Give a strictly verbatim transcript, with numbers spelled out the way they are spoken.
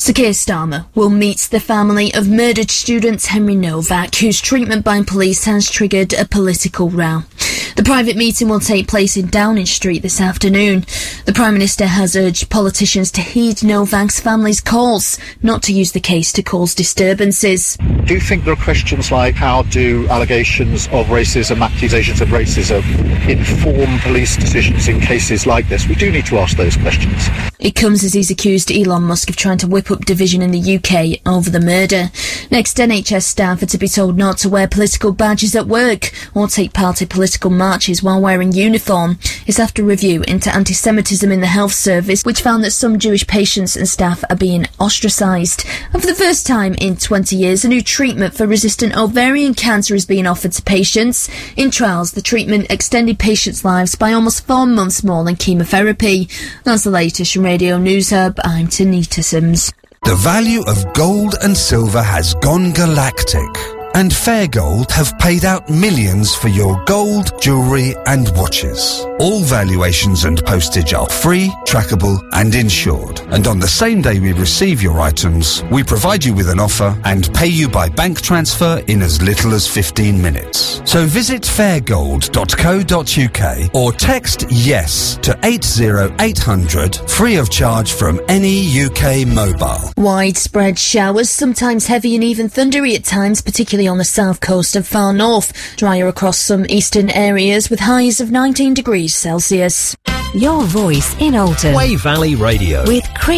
Sir Keir Starmer will meet the family of murdered student Henry Novak, whose treatment by police has triggered a political row. The private meeting will take place in Downing Street this afternoon. The Prime Minister has urged politicians to heed Novak's family's calls, not to use the case to cause disturbances. Do you think there are questions like how do allegations of racism, accusations of racism, inform police decisions in cases like this? We do need to ask those questions. It comes as he's accused Elon Musk of trying to whip up division in the U K over the murder. Next, N H S staff are to be told not to wear political badges at work or take part in political marches while wearing uniform. It's after review into anti-Semitism in the health service, which found that some Jewish patients and staff are being ostracised. And for the first time in twenty years, a new treatment for resistant ovarian cancer is being offered to patients. In trials, the treatment extended patients' lives by almost four months more than chemotherapy. That's the latest from Radio News Hub. I'm Tanita Sims. The value of gold and silver has gone galactic, and Fair Gold have paid out millions for your gold, jewellery and watches. All valuations and postage are free, trackable and insured. And on the same day we receive your items, we provide you with an offer and pay you by bank transfer in as little as fifteen minutes. So visit fair gold dot co dot uk or text YES to eight zero eight hundred, free of charge from any U K mobile. Widespread showers, sometimes heavy and even thundery at times, particularly on the south coast and far north. Drier across some eastern areas with highs of nineteen degrees Celsius. Your voice in Alton. Way Valley Radio. With Chris